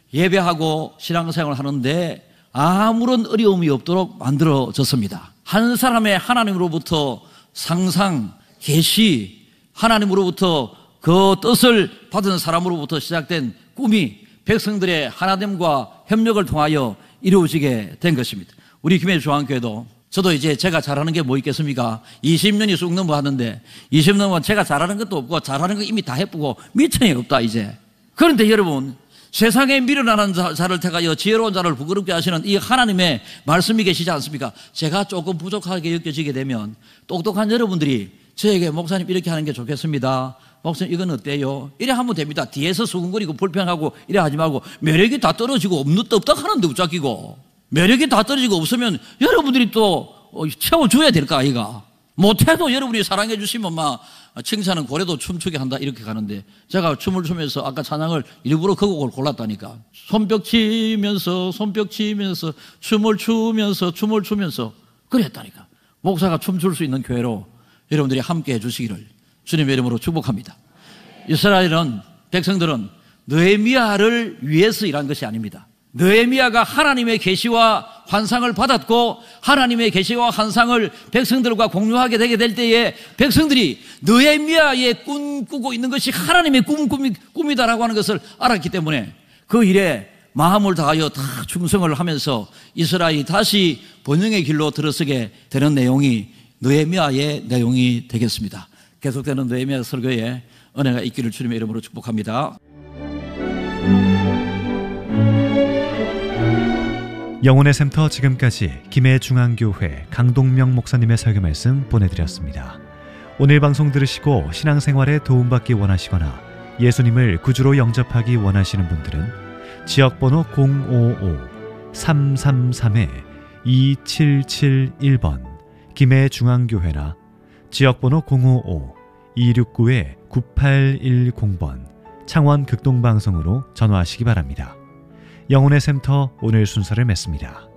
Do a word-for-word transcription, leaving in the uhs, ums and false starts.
예배하고 신앙생활을 하는데 아무런 어려움이 없도록 만들어졌습니다. 한 사람의 하나님으로부터 상상, 계시, 하나님으로부터 그 뜻을 받은 사람으로부터 시작된 꿈이 백성들의 하나됨과 협력을 통하여 이루어지게 된 것입니다. 우리 김해 중앙교회도 저도 이제 제가 잘하는 게 뭐 있겠습니까? 이십 년이 쑥 넘어갔는데 이십 년 넘어 제가 잘하는 것도 없고 잘하는 거 이미 다 해보고 미천이 없다 이제. 그런데 여러분, 세상에 미련한 자를 택하여 지혜로운 자를 부끄럽게 하시는 이 하나님의 말씀이 계시지 않습니까? 제가 조금 부족하게 여겨지게 되면 똑똑한 여러분들이 저에게 목사님 이렇게 하는 게 좋겠습니다. 목사님 이건 어때요? 이래 하면 됩니다. 뒤에서 수근거리고 불평하고 이래 하지 말고 매력이 다 떨어지고 없는 떡떡하는데 웃자끼고 매력이 다 떨어지고 없으면 여러분들이 또 채워줘야 될까 아이가. 못해도 여러분이 사랑해 주시면 막 칭찬은 고래도 춤추게 한다 이렇게 가는데 제가 춤을 추면서 아까 찬양을 일부러 그 곡을 골랐다니까. 손뼉 치면서 손뼉 치면서 춤을 추면서 춤을 추면서 그랬다니까. 목사가 춤출 수 있는 교회로 여러분들이 함께 해주시기를 주님의 이름으로 축복합니다. 이스라엘은 백성들은 느헤미야를 위해서 일한 것이 아닙니다. 느헤미야가 하나님의 계시와 환상을 받았고 하나님의 계시와 환상을 백성들과 공유하게 되게 될 때에 백성들이 느헤미야의 꿈꾸고 있는 것이 하나님의 꿈, 꿈이, 꿈이다라고 하는 것을 알았기 때문에 그 일에 마음을 다하여 다 충성을 하면서 이스라엘이 다시 번영의 길로 들어서게 되는 내용이 느헤미야의 내용이 되겠습니다. 계속되는 느헤미야 설교에 은혜가 있기를 주님의 이름으로 축복합니다. 영혼의 샘터 지금까지 김해중앙교회 강동명 목사님의 설교 말씀 보내드렸습니다. 오늘 방송 들으시고 신앙생활에 도움받기 원하시거나 예수님을 구주로 영접하기 원하시는 분들은 지역번호 공오오 삼삼삼 이칠칠일 번 김해중앙교회나 지역번호 공오오 이육구 구팔일공 번 창원 극동방송으로 전화하시기 바랍니다. 영혼의 샘터 오늘 순서를 맺습니다.